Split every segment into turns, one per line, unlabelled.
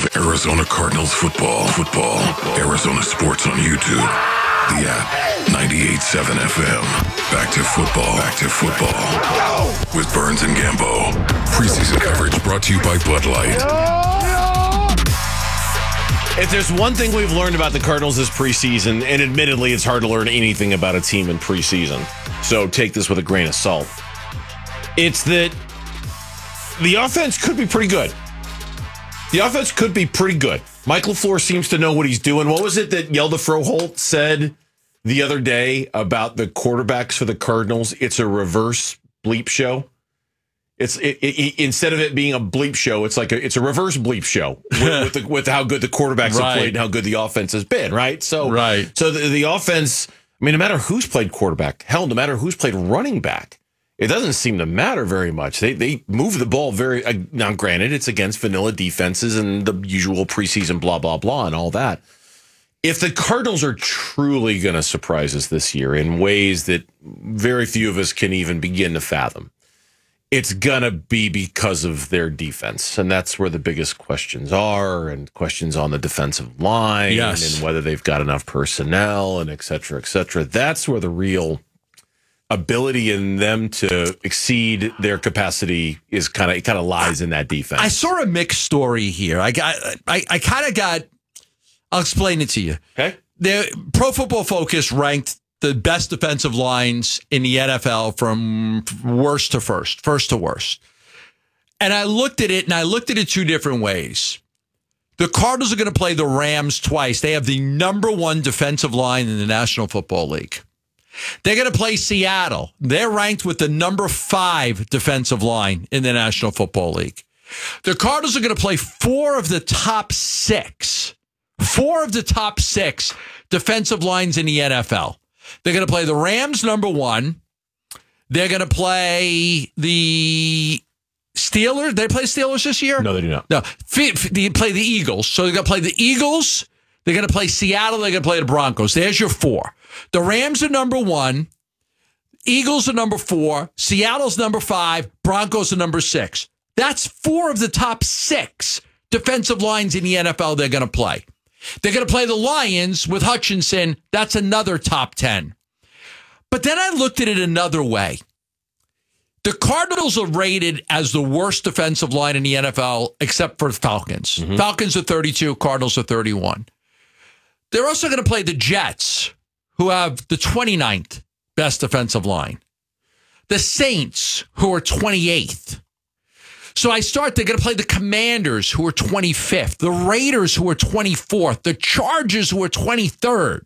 of Arizona Cardinals football. Arizona Sports on YouTube. The app, 98.7 FM. Back to football. With Burns and Gambo. Preseason coverage brought to you by Bud Light.
If there's one thing we've learned about the Cardinals this preseason, and admittedly it's hard to learn anything about a team in preseason, so take this with a grain of salt, it's that the offense could be pretty good. Michael LaFleur seems to know what he's doing. What was it that Yelda Froholt said the other day about the quarterbacks for the Cardinals? It's a reverse bleep show. Instead of it being a bleep show, it's a reverse bleep show with how good the quarterbacks have played and how good the offense has been, right? So the offense, I mean, no matter who's played quarterback, hell, no matter who's played running back, it doesn't seem to matter very much. They move the ball very. Now, granted, it's against vanilla defenses and the usual preseason blah, blah, blah and all that. If the Cardinals are truly going to surprise us this year in ways that very few of us can even begin to fathom, it's going to be because of their defense. And that's where the biggest questions are, and questions on the defensive line and whether they've got enough personnel and et cetera, et cetera. That's where the real ability in them to exceed their capacity is kind of lies in that defense.
I saw a mixed story here. I kind of got, I'll explain it to you.
Okay.
The Pro Football Focus ranked the best defensive lines in the NFL from worst to first to worst. And I looked at it two different ways. The Cardinals are going to play the Rams twice. They have the number one defensive line in the National Football League. They're going to play Seattle. They're ranked with the number 5 defensive line in the National Football League. The Cardinals are going to play 4 of the top 6 defensive lines in the NFL. They're going to play the Rams, number 1. They're going to play the Steelers. They play Steelers this year?
No, they do not.
No. They play the Eagles. So they're going to play the Eagles. They're going to play Seattle. They're going to play the Broncos. There's your 4. The Rams are number 1. Eagles are number 4. Seattle's number 5. Broncos are number 6. That's 4 of the top 6 defensive lines in the NFL they're going to play. They're going to play the Lions with Hutchinson. That's another top 10. But then I looked at it another way. The Cardinals are rated as the worst defensive line in the NFL, except for the Falcons. Mm-hmm. Falcons are 32, Cardinals are 31. They're also going to play the Jets, who have the 29th best defensive line. The Saints, who are 28th. So they're going to play the Commanders, who are 25th, the Raiders, who are 24th, the Chargers, who are 23rd.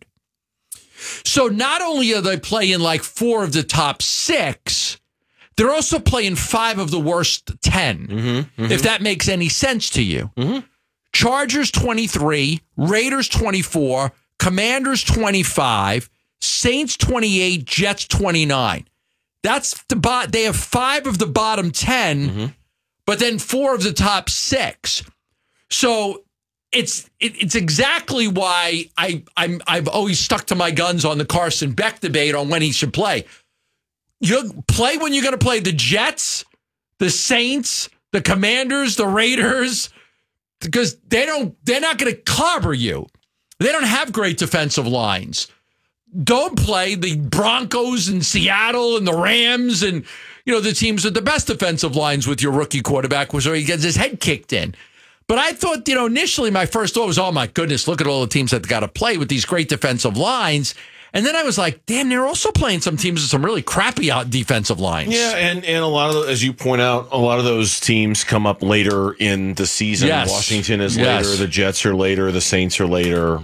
So not only are they playing like 4 of the top 6, they're also playing 5 of the worst 10, if that makes any sense to you. Mm-hmm. Chargers 23, Raiders 24, Commanders 25, Saints 28, Jets 29. That's they have 5 of the bottom 10. But then 4 of the top 6. So it's exactly why I've always stuck to my guns on the Carson Beck debate on when he should play. You play when you're going to play the Jets, the Saints, the Commanders, the Raiders, because they're not going to clobber you. They don't have great defensive lines. Don't play the Broncos and Seattle and the Rams and the teams with the best defensive lines with your rookie quarterback where he gets his head kicked in. But I thought, initially my first thought was, oh my goodness, look at all the teams that got to play with these great defensive lines. And then I was like, damn, they're also playing some teams with some really crappy defensive lines.
Yeah, and a lot of, as you point out, a lot of those teams come up later in the season.
Yes.
Washington is later, the Jets are later, the Saints are later.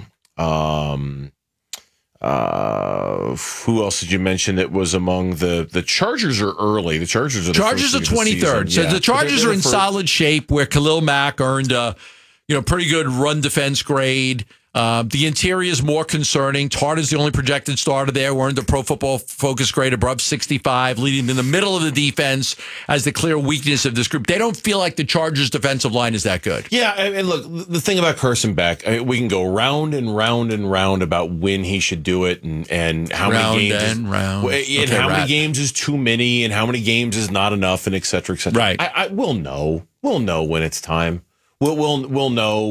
Who else did you mention that was among the Chargers are early? The Chargers are the
Chargers are 23rd. So the Chargers are in solid shape where Khalil Mack earned a pretty good run defense grade. The interior is more concerning. Tart is the only projected starter there. We're in the Pro Football Focus grade above 65, leading in the middle of the defense as the clear weakness of this group. They don't feel like the Chargers' defensive line is that good.
Yeah, and look, the thing about Carson Beck, we can go round and round and round about when he should do it and how many games is too many and how many games is not enough and et cetera, et cetera.
Right.
We'll know when it's time. We'll know